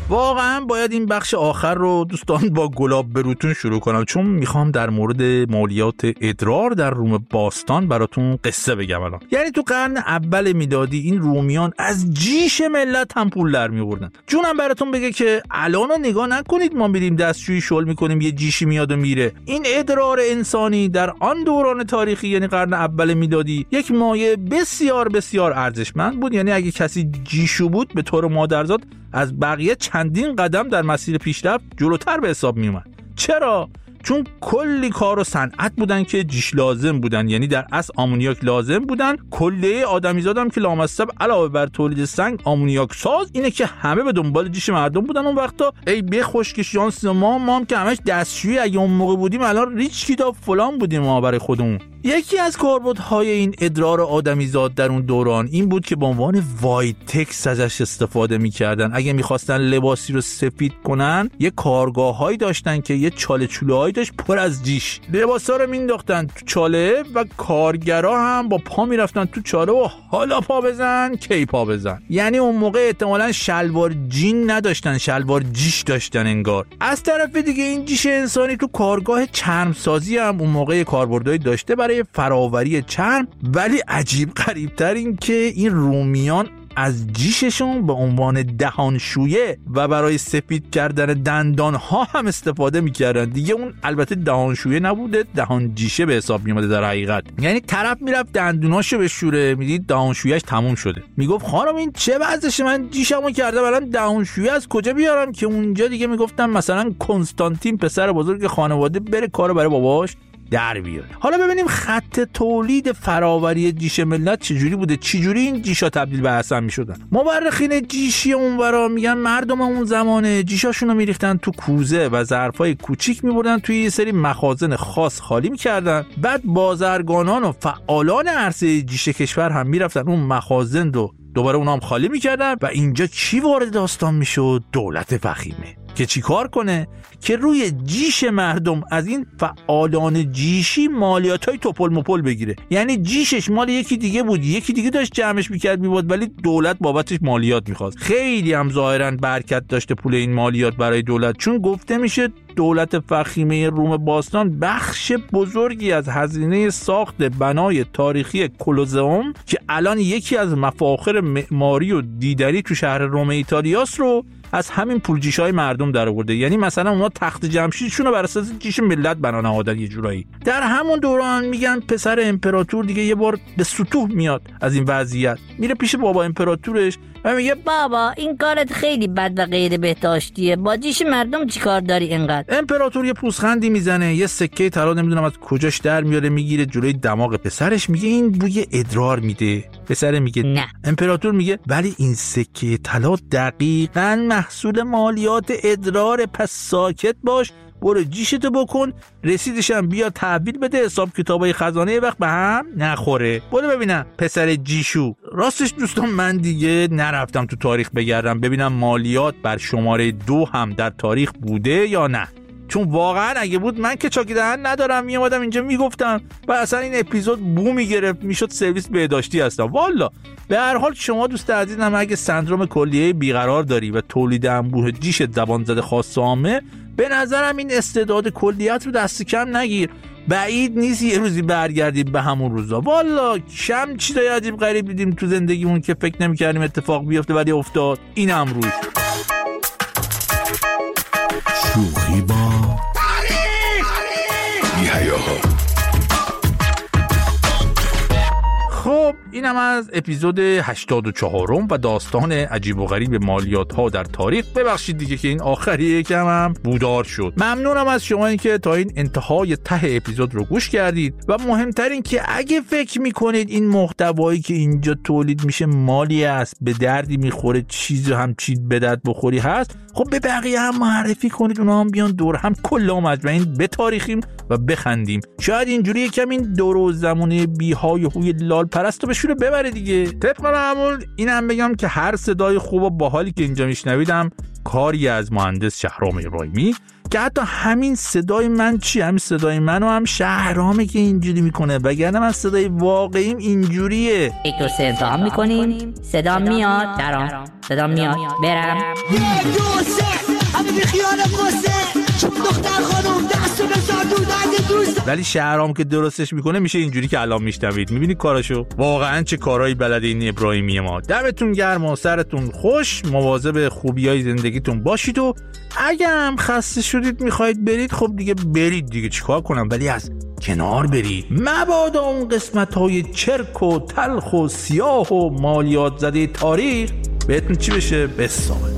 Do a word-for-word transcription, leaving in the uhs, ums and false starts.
واقعا باید این بخش آخر رو دوستان با گلاب بروتون شروع کنم، چون میخوام در مورد مالیات ادرار در روم باستان براتون قصه بگم الان. یعنی تو قرن اول میلادی این رومیان از جیش ملت هم پول در میوردن. جونم براتون بگه که الان رو نگاه نکنید ما میریم دستشویی شل میکنیم یه جیشی میاد و میره. این ادرار انسانی در آن دوران تاریخی یعنی قرن اول میلادی یک مایه بسیار بسیار ارزشمند بود. یعنی اگه کسی جیشو بود به طور مادرزاد از بقیه چندین قدم در مسیر پیشرفت جلوتر به حساب می اومد. چرا؟ چون کلی کار و صنعت بودن که جیش لازم بودن، یعنی در اصل آمونیاک لازم بودن. کله آدمیزادم که لامصب علاوه بر تولید سنگ آمونیاک ساز اینه که همه به دنبال جیش مردم بودن اون وقتا. ای به خوشک شانس ما ما هم که همش دستشویی اگه اون موقع بودیم الان ریچ کتاب فلان بودیم ما برای خودمون. یکی از کاربردهای این ادرار آدمیزاد در اون دوران این بود که به عنوان وایتکس ازش استفاده می‌کردن. اگه می‌خواستن لباسی رو سفید کنن یه کارگاه‌هایی داشتن که یه چاله چوله‌هایی داشت پر از جیش. لباسا رو مینداختن تو چاله و کارگرا هم با پا میرفتن تو چاله و حالا پا بزن کی پا بزن. یعنی اون موقع احتمالاً شلوار جین نداشتن، شلوار جیش داشتن انگار. از طرف دیگه این جیش انسانی تو کارگاه چرمسازی هم اون موقع کاربردی داشته برای فراوری چرم. ولی عجیب غریب‌تر این که این رومیان از جیششون به عنوان دهانشویه و برای سفید کردن دندانها هم استفاده میکردن. دیگه اون البته دهانشویه نبوده، دهان جیشه به حساب میومده در حقیقت. یعنی طرف میرفت دندوناشو بشوره میدید دهانشویهش تموم شده، میگفت خانم این چه وضعشه، من جیشمو کردم الان دهانشویه از کجا بیارم؟ که اونجا دیگه میگفتم مثلا کنستانتین پسر بزرگ خانواده بره کارو برای باباش در بیاره. حالا ببینیم خط تولید فراوری جیش ملت چجوری بوده، چجوری این جیشا تبدیل به حسن میشدن. مورخین جیشی اونورا میگن مردم اون زمانه جیشاشونو میریختن تو کوزه و ظرفای کوچیک میبردن توی یه سری مخازن خاص خالی میکردن. بعد بازرگانان و فعالان عرصه جیش کشور هم میرفتن اون مخازن رو دوباره اونا هم خالی میکردن و اینجا چی وارد داستان میشد؟ دولت فخیمه که چی کار کنه؟ که روی جیش مردم از این فعالان جیشی مالیاتای توپل مپل بگیره. یعنی جیشش مال یکی دیگه بود، یکی دیگه داشت جمعش میکرد میبود، ولی دولت بابتش مالیات میخواست. خیلی هم ظاهرا برکت داشته پول این مالیات برای دولت، چون گفته میشه دولت فخیمه روم باستان بخش بزرگی از هزینه ساخت بنای تاریخی کلوزئوم که الان یکی از مفاخر معماری و دیداری تو شهر روم ایتالیاست رو از همین پول جیشای مردم در آورده. یعنی مثلا اونا تخت جمشیدشون رو بر اساس جیش ملت بنا نهادن یه جورایی. در همون دوران میگن پسر امپراتور دیگه یه بار به سطوح میاد از این وضعیت، میره پیش بابا امپراتورش و میگه بابا این کارت خیلی بد و غیر بهداشتیه، با جیش مردم چیکار داری اینقدر؟ امپراتور یه پوزخندی میزنه، یه سکه طلا نمیدونم از کجاش در میاره میگیره جلوی دماغ پسرش، میگه این بوی ادرار میده. پسر میگه نه. امپراتور میگه ولی این سکه طلا دقیقاً محصول مالیات ادرار، پس ساکت باش، برو جیشتو بکن، رسیدشم بیا تحویل بده، حساب کتابای خزانه وقت به هم نخوره. برو ببینم پسر جیشو. راستش دوستان من دیگه نرفتم تو تاریخ بگردم ببینم مالیات بر شماره دو هم در تاریخ بوده یا نه، چون واقعا اگه بود من که چاکی دهن ندارم میومدم اینجا میگفتم و اصلا این اپیزود بو میگرفت، میشد سرویس بهداشتی هستم والا. به هر حال شما دوست عزیزم اگه سندروم کلیه بیقرار داری و تولید انبوه جیش زبان زده خاص عامه، به نظرم این استعداد کلیت رو دست کم نگیر. بعید نیست یه روزی برگردیم به همون روزا. والا کم چیزای عجیب غریب دیدیم تو زندگیمون که فکر نمی‌کردیم اتفاق بیفته ولی افتاد. اینم روز شوخی با بی‌حیاها. خب اینم از اپیزود هشتاد و چهارم و داستان عجیب و غریب مالیات ها در تاریخ. ببخشید دیگه که این آخریه یکم هم بودار شد. ممنونم از شما این که تا این انتهای ته اپیزود رو گوش کردید و مهمتر این که اگه فکر میکنید این محتوایی که اینجا تولید میشه مالی است، به دردی میخوره، چیزی هم چیز به درد بخوری هست، خب به بقیه هم معرفی کنید، اونا هم بیان دور هم کلا مجمعین به تاریخیم و بخندیم. شاید اینجوری یکم این دور و زمونه بی‌های هوی لال پرستو بشوره ببره دیگه. طبق معمول اینم بگم که هر صدای خوب و باحالی که اینجا میشنویدم کاری از مهندس شهرام ابراهیمی که حتی همین صدای من چی همین صدای منو هم شهرامه که اینجوری میکنه، وگرنه من صدای واقعیم اینجوریه. یک دو سه امتحان میکنیم. صدا میاد برام، صدا میاد برم. یک دو سه همه بی خیال قصه چون دختر خانم دستو بزار دودن دوست. ولی شهرام که درستش میکنه میشه اینجوری که الان میشنوید. میبینید کاراشو؟ واقعا چه کارهایی بلده این ابراهیمی ما. دمتون گرم و سرتون خوش، مواظب خوبیای زندگیتون باشید و اگه هم خسته شدید میخواید برید خب دیگه برید دیگه، چیکار کنم، ولی از کنار برید، مبادا اون قسمت‌های چرک و تلخ و سیاه و مالیات زده تاریخ بهتون چی بشه؟ بسامه.